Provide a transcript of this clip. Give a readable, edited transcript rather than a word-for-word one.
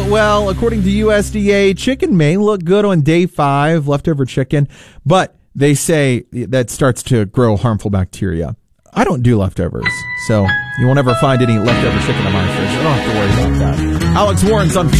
Well, according to USDA, chicken may look good on day 5, leftover chicken, but they say that starts to grow harmful bacteria. I don't do leftovers, so you won't ever find any leftover chicken in my fridge. I don't have to worry about that. Alex Warren's on